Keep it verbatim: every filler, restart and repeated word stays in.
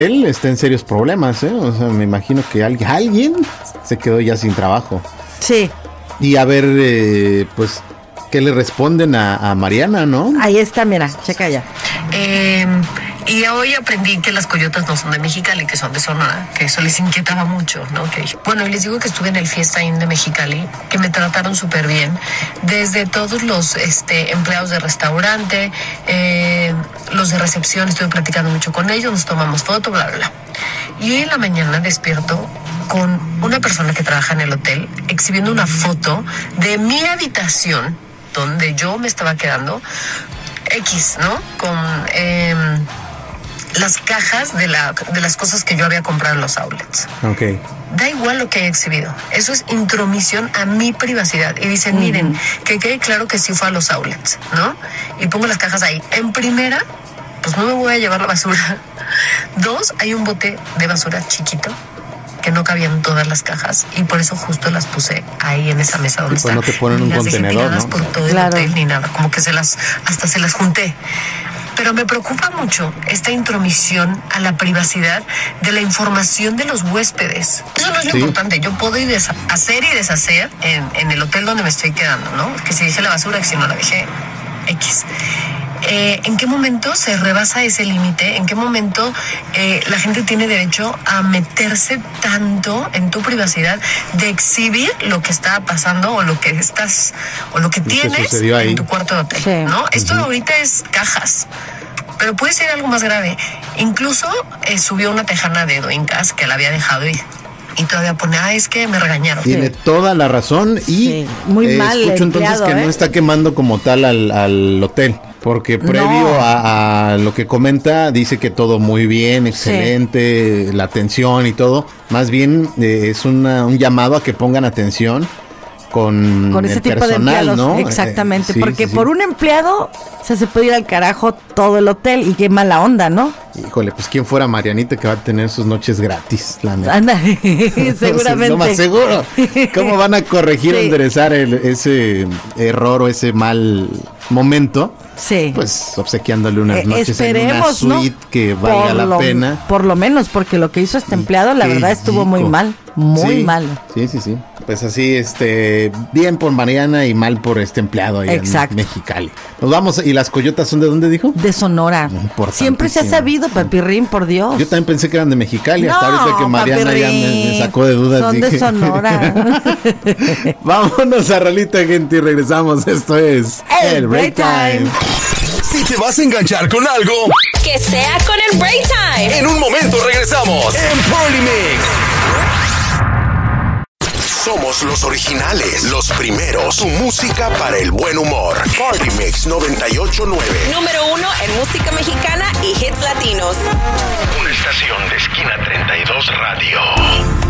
Él está en serios problemas, ¿eh? O sea, me imagino que alguien, alguien se quedó ya sin trabajo. Sí. Y a ver, eh, pues, ¿qué le responden a, a Mariana, no? Ahí está, mira, checa ya. Eh, y hoy aprendí que las coyotas no son de Mexicali, que son de Sonora, que eso les inquietaba mucho, ¿no? Que, bueno, y les digo que estuve en el Fiesta Inn de Mexicali, que me trataron súper bien, desde todos los este, empleados de restaurante, eh, los de recepción, estuve platicando mucho con ellos, nos tomamos foto, bla, bla, bla. Y hoy en la mañana despierto con una persona que trabaja en el hotel, exhibiendo una foto de mi habitación, donde yo me estaba quedando, X, ¿no? Con eh, las cajas de, la, de las cosas que yo había comprado en los outlets. Ok. Da igual lo que haya exhibido. Eso es intromisión a mi privacidad. Y dicen, uh-huh. miren, que quede claro que sí fue a los outlets, ¿no? Y pongo las cajas ahí. En primera, pues no me voy a llevar la basura. Dos, hay un bote de basura chiquito que no cabían todas las cajas y por eso justo las puse ahí en esa mesa donde sí, pues están. No te ponen un contenedor, ¿no? Por todo el claro. hotel ni nada, como que se las, hasta se las junté. Pero me preocupa mucho esta intromisión a la privacidad de la información de los huéspedes. Eso no es lo sí. importante. Yo puedo ir a hacer y deshacer en, en el hotel donde me estoy quedando, ¿no? Que si dejé la basura, que si no la dejé, X. Eh, ¿En qué momento se rebasa ese límite? ¿En qué momento eh, la gente tiene derecho a meterse tanto en tu privacidad de exhibir lo que está pasando o lo que estás o lo que tienes en tu cuarto de hotel? Sí. ¿No? Esto uh-huh. ahorita es cajas, pero puede ser algo más grave. Incluso eh, subió una tejana de Doincas que la había dejado y Y todavía pone, ah, es que me regañaron. Tiene sí. toda la razón y sí. Muy eh, mal escucho empleado, entonces que ¿eh? no está quemando como tal al, al hotel, porque previo no. a, a lo que comenta, dice que todo muy bien, excelente, sí. la atención y todo. Más bien eh, es una, un llamado a que pongan atención con, con ese el tipo personal, de empleados, ¿no? exactamente, eh, sí, porque sí, por sí. un empleado o sea, se puede ir al carajo todo el hotel y qué mala onda, ¿no? Híjole, pues quién fuera Marianita que va a tener sus noches gratis, la neta. Anda, seguramente. Lo más seguro. ¿Cómo van a corregir o sí. enderezar el, ese error o ese mal momento? Sí. Pues obsequiándole unas noches eh, esperemos, en una suite, ¿no? Que valga por la lo, pena. Por lo menos, porque lo que hizo este empleado, la verdad, estuvo muy mal. Muy sí, mal. Sí, sí, sí. Pues así, este, bien por Mariana y mal por este empleado ahí Exacto. en Mexicali. Nos vamos, ¿y las coyotas son de dónde dijo? De Sonora. Siempre se ha sabido, Papirrín, por Dios. Yo también pensé que eran de Mexicali, no, hasta ahorita que Mariana Papirrín. ya me, me sacó de dudas. Son dije. de Sonora. Vámonos a rolita, gente, y regresamos. Esto es El, el Break Time. Time. Si te vas a enganchar con algo, que sea con el Break Time. En un momento regresamos en Polymix. Somos los originales, los primeros, tu música para el buen humor. Polymix noventa y ocho punto nueve. Número uno en música mexicana y hits latinos. Una estación de Esquina treinta y dos Radio.